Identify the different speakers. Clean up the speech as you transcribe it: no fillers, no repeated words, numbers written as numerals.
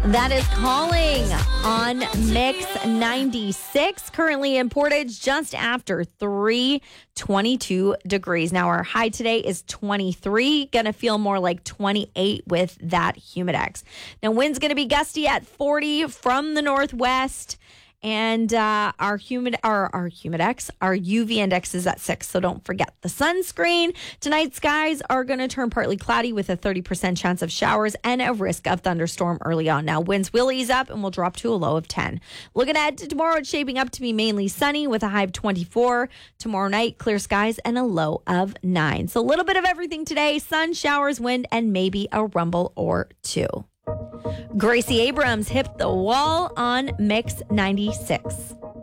Speaker 1: That is Calling on Mix 96, currently in Portage just after 322 degrees. Now our high today is 23, going to feel more like 28 with that Humidex. Now wind's going to be gusty at 40 from the northwest. And our Humidex, our UV index is at 6, so don't forget the sunscreen. Tonight's skies are going to turn partly cloudy with a 30% chance of showers and a risk of thunderstorm early on. Now, winds will ease up and will drop to a low of 10. Looking ahead to tomorrow, it's shaping up to be mainly sunny with a high of 24. Tomorrow night, clear skies and a low of 9. So a little bit of everything today: sun, showers, wind, and maybe a rumble or two. Gracie Abrams hit the wall on Mix 96.